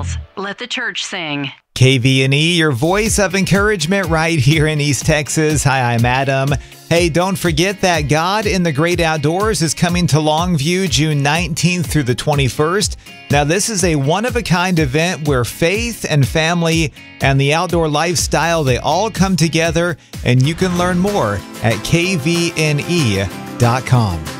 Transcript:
carols. Let the church sing. KVNE, your voice of encouragement right here in East Texas. Hi, I'm Adam. Hey, don't forget that God in the Great Outdoors is coming to Longview June 19th through the 21st. Now, this is a one-of-a-kind event where faith and family and the outdoor lifestyle, they all come together, and you can learn more at kvne.com.